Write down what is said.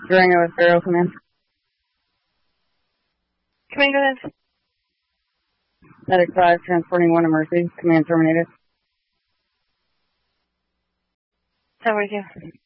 Durango with Bureau, come in. Command, go ahead. Medic 5, transporting 1 emergency. Command terminated. 1042.